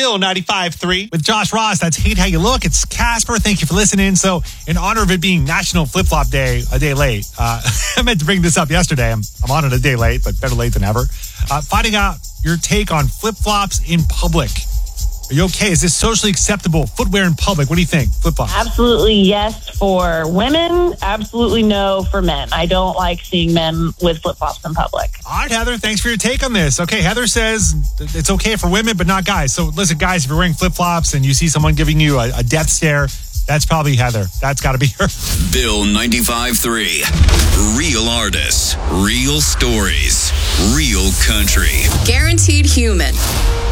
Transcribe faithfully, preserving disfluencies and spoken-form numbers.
Bill ninety-five three with Josh Ross. That's Hate How You Look. It's Casper. Thank you for listening. So in honor of it being National Flip-Flop Day, a day late, uh, I meant to bring this up yesterday. I'm, I'm on it a day late, but better late than ever. Uh, finding out your take on flip-flops in public. Are you okay? Is this socially acceptable footwear in public? What do you think? Flip-flops. Absolutely yes for women. Absolutely no for men. I don't like seeing men with flip-flops in public. All right, Heather, thanks for your take on this. Okay, Heather says it's okay for women, but not guys. So listen, guys, if you're wearing flip-flops and you see someone giving you a, a death stare, that's probably Heather. That's got to be her. Bill ninety-five three. Real artists, real stories, real country. Guaranteed human.